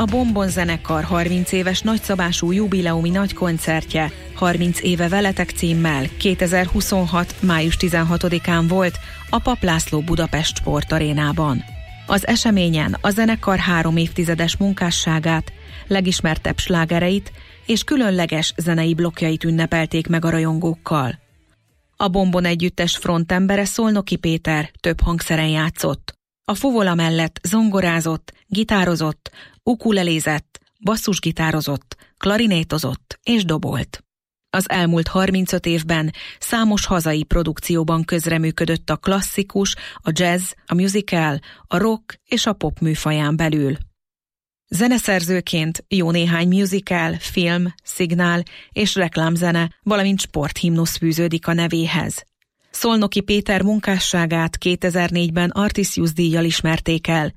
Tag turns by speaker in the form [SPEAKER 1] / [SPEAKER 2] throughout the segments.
[SPEAKER 1] a Bombon zenekar 30 éves nagyszabású jubileumi nagykoncertje 30 éve veletek címmel 2026. május 16-án volt a Papp László Budapest Sportarénában. Az eseményen a zenekar 3 évtizedes munkásságát, legismertebb slágereit és különleges zenei blokkjait ünnepelték meg a rajongókkal. A Bombon együttes frontembere Szolnoki Péter több hangszeren játszott. A fuvola mellett zongorázott, gitározott, ukulelézett, basszusgitározott, klarinétozott és dobolt. Az elmúlt 35 évben számos hazai produkcióban közreműködött a klasszikus, a jazz, a musical, a rock és a pop műfaján belül. Zeneszerzőként jó néhány musical, film, szignál és reklámzene, valamint sporthimnusz fűződik a nevéhez. Szolnoki Péter munkásságát 2004-ben Artisius díjjal ismerték el,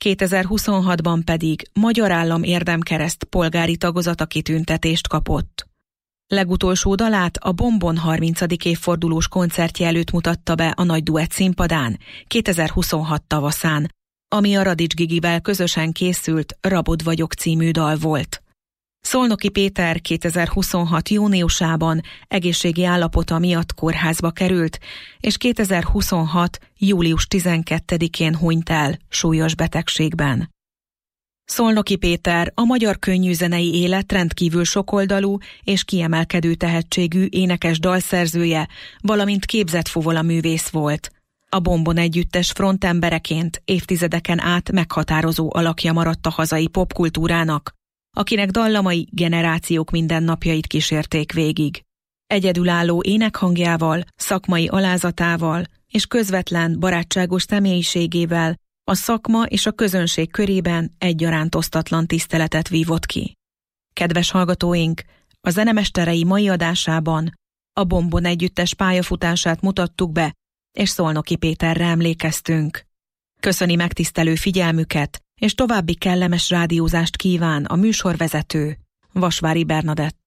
[SPEAKER 1] 2026-ban pedig Magyar Állam Érdemkereszt polgári tagozata kitüntetést kapott. Legutolsó dalát a Bombon 30. évfordulós koncertje előtt mutatta be a Nagy Duett színpadán 2026 tavaszán, ami a Radics Gigivel közösen készült Rabod vagyok című dal volt. Szolnoki Péter 2026. júniusában egészségi állapota miatt kórházba került, és 2026. július 12-én hunyt el súlyos betegségben. Szolnoki Péter a magyar könnyűzenei élet rendkívül sokoldalú és kiemelkedő tehetségű énekes dalszerzője, valamint képzett fuvola művész volt. A Bombon együttes frontembereként évtizedeken át meghatározó alakja maradt a hazai popkultúrának, akinek dallamai generációk mindennapjait kísérték végig. Egyedülálló énekhangjával, szakmai alázatával és közvetlen, barátságos személyiségével a szakma és a közönség körében egyaránt osztatlan tiszteletet vívott ki. Kedves hallgatóink, a Zenemesterei mai adásában a Bombon együttes pályafutását mutattuk be, és Szolnoki Péterre emlékeztünk. Köszöni megtisztelő figyelmüket, és további kellemes rádiózást kíván a műsorvezető, Vasvári Bernadett.